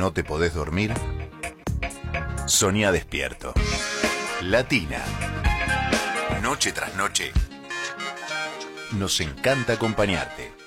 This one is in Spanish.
no te podés dormir, soñá despierto. Latina. Noche tras noche. Nos encanta acompañarte.